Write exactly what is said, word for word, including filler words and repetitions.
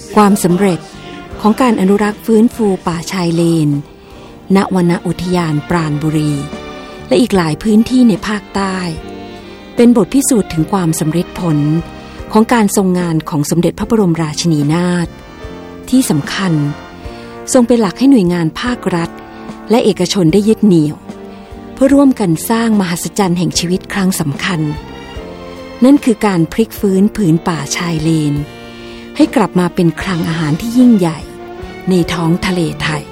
ความสำเร็จของการอนุรักษ์ฟื้นฟูป่าชายเลนณวนอุทยานปราณบุรีและอีกหลายพื้นที่ในภาคใต้เป็นบทพิสูจน์ถึงความสำเร็จผลของการทรงงานของสมเด็จพระบรมราชินีนาถที่สำคัญทรงเป็นหลักให้หน่วยงานภาครัฐและเอกชนได้ยึดเหนี่ยวเพื่อร่วมกันสร้างมหัศจรรย์แห่งชีวิตครั้งสำคัญนั่นคือการพลิกฟื้นผืนป่าชายเลนให้กลับมาเป็นคลังอาหารที่ยิ่งใหญ่ในท้องทะเลไทย